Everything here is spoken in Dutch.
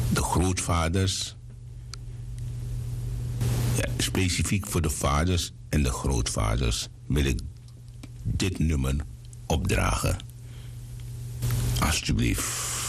de grootvaders. Ja, specifiek voor de vaders en de grootvaders wil ik dit nummer opdragen. Alsjeblieft.